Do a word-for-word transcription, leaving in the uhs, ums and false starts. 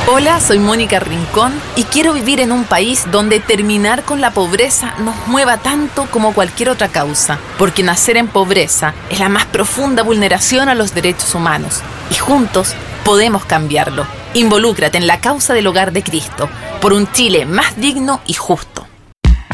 Hola, soy Mónica Rincón y quiero vivir en un país donde terminar con la pobreza nos mueva tanto como cualquier otra causa, porque nacer en pobreza es la más profunda vulneración a los derechos humanos y juntos podemos cambiarlo. Involúcrate en la causa del Hogar de Cristo, por un Chile más digno y justo.